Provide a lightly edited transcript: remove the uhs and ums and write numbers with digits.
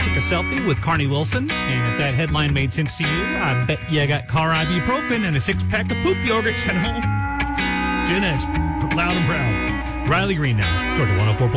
took a selfie with Carney Wilson, and if that headline made sense to you, I bet you got car ibuprofen and a six-pack of poop yogurts at home. Jen S, loud and proud. Riley Green now, Georgia 104.